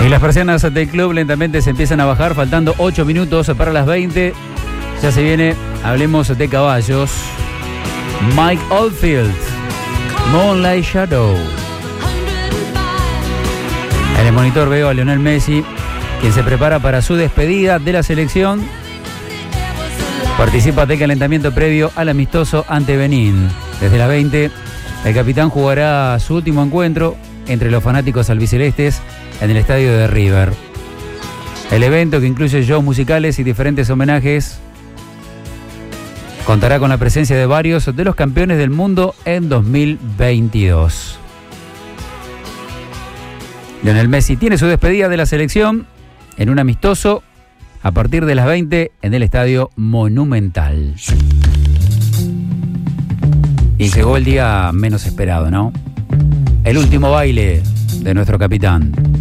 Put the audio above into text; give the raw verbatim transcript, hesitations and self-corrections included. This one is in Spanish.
Y las persianas del club lentamente se empiezan a bajar, faltando ocho minutos para las veinte. Ya se viene, hablemos de caballos. Mike Oldfield, Moonlight Shadow. En el monitor veo a Lionel Messi, quien se prepara para su despedida de la selección. Participa del calentamiento previo al amistoso ante Benín. Desde las veinte, el capitán jugará su último encuentro entre los fanáticos albicelestes en el estadio de River. El evento, que incluye shows musicales y diferentes homenajes, contará con la presencia de varios de los campeones del mundo en dos mil veintidós. Lionel Messi tiene su despedida de la selección en un amistoso a partir de las veinte en el Estadio Monumental. Y llegó el día menos esperado, ¿no? El último baile de nuestro capitán.